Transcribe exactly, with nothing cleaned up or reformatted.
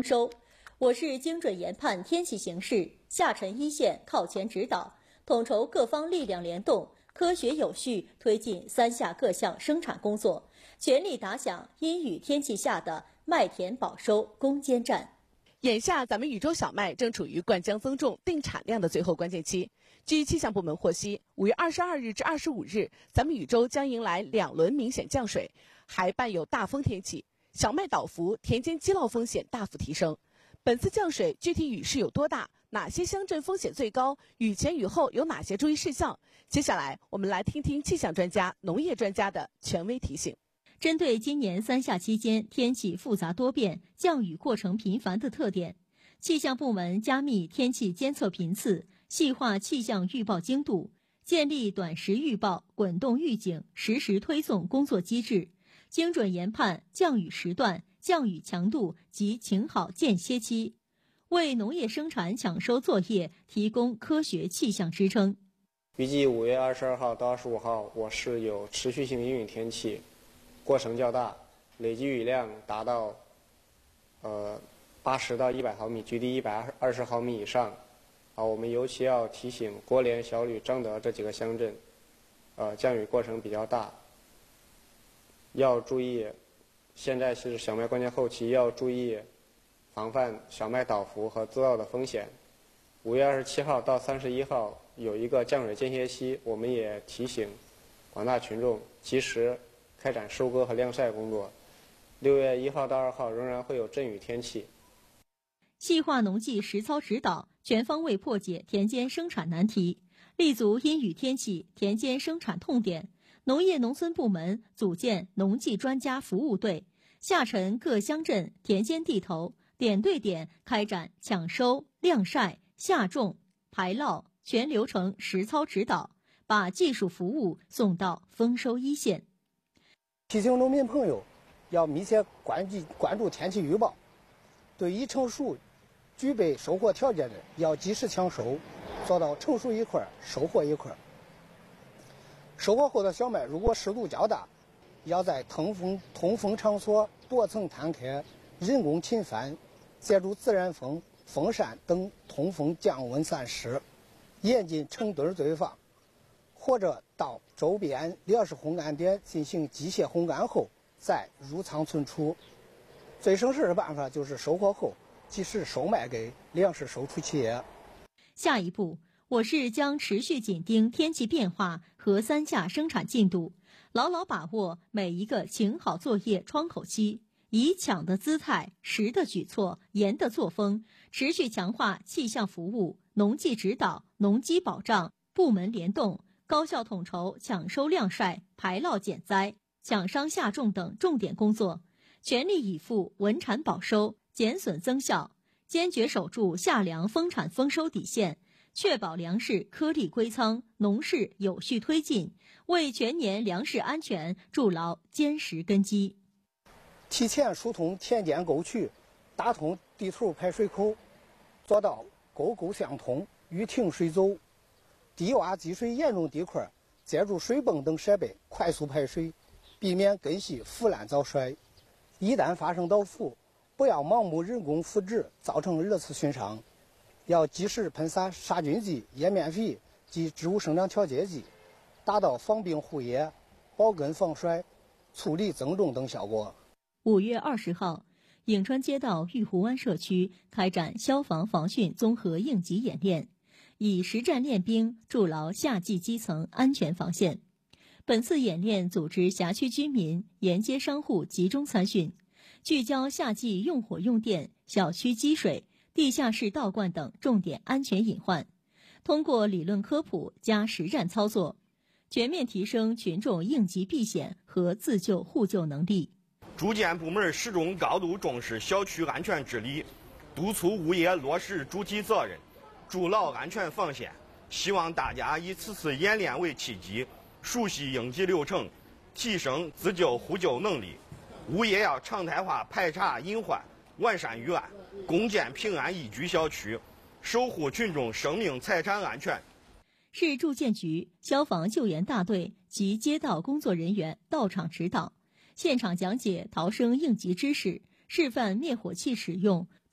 丰收。我市精准研判天气形势，下沉一线靠前指导，统筹各方力量联动，科学有序推进三下各项生产工作，全力打响阴雨天气下的麦田保收攻坚战。 眼下，咱们禹州小麦正处于灌浆增重、定产量的最后关键期。据气象部门获悉，五月二十二日至二十五日，咱们禹州将迎来两轮明显降水，还伴有大风天气，小麦倒伏、田间积涝风险大幅提升。本次降水具体雨势有多大？哪些乡镇风险最高？雨前雨后有哪些注意事项？接下来，我们来听听气象专家、农业专家的权威提醒。 针对今年三下期间天气复杂多变、降雨过程频繁的特点，气象部门加密天气监测频次，细化气象预报精度，建立短时预报、滚动预警、实时推送工作机制，精准研判降雨时段、降雨强度及晴好间歇期，为农业生产抢收作业提供科学气象支撑。 预计五月二十二号到二十五号，我市有持续性阴雨天气，过程较大，累计雨量达到呃八十到一百毫米，距离一百二十毫米以上。啊，我们尤其要提醒郭连、小吕、正德这几个乡镇，呃，降雨过程比较大，要注意。现在是小麦关键后期，要注意防范小麦倒伏和滋涝的风险。五月二十七号到三十一号有一个降水间歇期，我们也提醒广大群众及时开展收割和晾晒工作。六月一号到二号仍然会有阵雨天气。 细化农技实操指导，全方位破解田间生产难题，立足阴雨天气、田间生产痛点。农业农村部门组建农技专家服务队，下沉各乡镇田间地头，点对点开展抢收、晾晒、下种、排涝全流程实操指导，把技术服务送到丰收一线。 提醒农民朋友要密切关注关注天气预报，对已成熟、具备收获条件的要及时抢收，做到成熟一块收获一块。收获后的小麦如果湿度较大，要在通风通风场所多层摊开，人工勤翻，借助自然风、风扇等通风降温散湿，严禁成堆堆放，或者到周边粮食烘干点进行机械烘干后再入仓存储。最省事的办法就是收获后及时收卖给粮食收储企业。 下一步，我市将持续紧盯天气变化和三下生产进度，牢牢把握每一个晴好作业窗口期，以抢的姿态、实的举措、严的作风，持续强化气象服务、农技指导、农机保障、部门联动，高效统筹抢收晾晒、排涝减灾、抢商下种等重点工作，全力以赴稳产保收、减损增效，坚决守住夏粮丰产丰收底线，确保粮食颗粒归仓，农事有序推进，为全年粮食安全筑牢坚实根基。 提前疏通田间沟渠，打通地头排水口，做到沟沟相通，雨停水走。低洼积水严重地块，借助水泵等设备快速排水，避免根系腐烂早衰。一旦发生倒伏，不要盲目人工扶植，造成二次损伤。要及时喷洒杀菌剂、叶面肥及植物生长调节剂，达到防病护叶、保根防衰、促力增重等效果。 五月二十号，颍川街道玉湖湾社区开展消防防汛综合应急演练，以实战练兵，筑牢夏季基层安全防线。本次演练组织辖区居民、沿街商户集中参训，聚焦夏季用火用电、小区积水、地下室倒灌等重点安全隐患，通过理论科普加实战操作，全面提升群众应急避险和自救互救能力。 住建部门始终高度重视小区安全治理，督促物业落实主体责任，筑牢安全防线。希望大家以此次演练为契机，熟悉应急流程，提升自救互救能力。物业要常态化排查隐患，完善预案，共建平安宜居小区，守护群众生命财产安全。 市住建局、消防救援大队及街道工作人员到场指导，现场讲解逃生应急知识，示范灭火器使用，